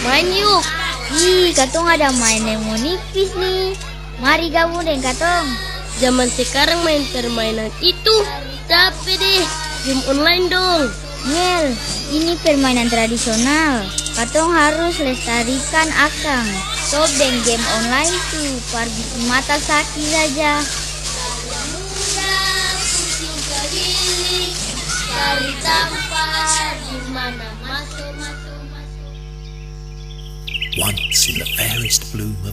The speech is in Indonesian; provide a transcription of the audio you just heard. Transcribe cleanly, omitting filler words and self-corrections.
Main yuk. Ih, katong ada main yang nipis nih. Mari gabung dengan katong. Zaman sekarang main permainan itu capek deh. Game online dong. Yel, ini permainan tradisional. Katong harus lestarikan akang. Sobeng game online tuh, par bikin mata sakit saja. Cari tampar di mana masuk. Once in the fairest bloom of